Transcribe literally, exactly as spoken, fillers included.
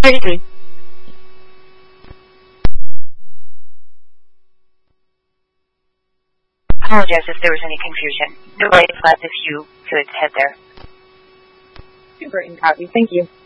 thirty-three. Apologize if there was any confusion. The right flat if you could head there. Super in copy. Thank you.